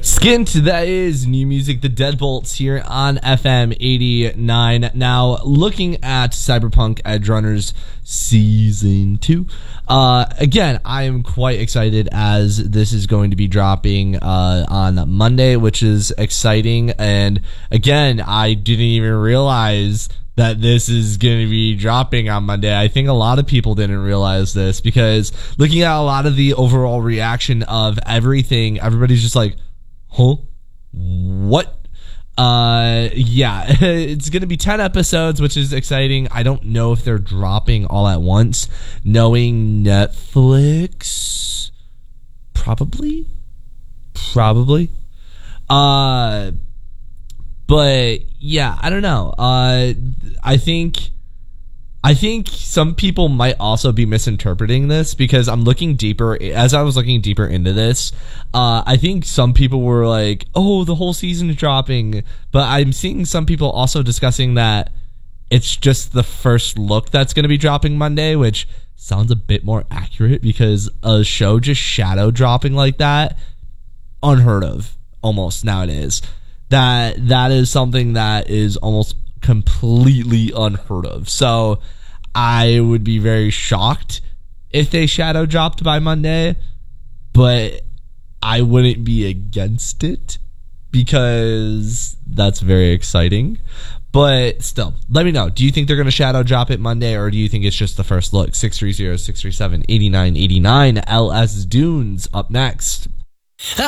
Skint, that is new music, the Deadbolts here on FM 89. Now, looking at Cyberpunk Edgerunners Season 2. Again, I am quite excited as this is going to be dropping on Monday, which is exciting. And again, I didn't even realize that this is going to be dropping on Monday. I think a lot of people didn't realize this because looking at a lot of the overall reaction of everything, everybody's just like, huh? What? Yeah, it's going to be 10 episodes, which is exciting. I don't know if they're dropping all at once. Knowing Netflix, probably. But yeah, I don't know. I think some people might also be misinterpreting this because I'm looking deeper. As I was looking deeper into this, I think some people were like, oh, the whole season is dropping. But I'm seeing some people also discussing that it's just the first look that's going to be dropping Monday, which sounds a bit more accurate because a show just shadow dropping like that, unheard of almost nowadays. That is something that is almost completely unheard of. So I would be very shocked if they shadow dropped by Monday, but I wouldn't be against it because that's very exciting. But still, let me know. Do you think they're going to shadow drop it Monday, or do you think it's just the first look? 630-637-8989. LS Dunes up next.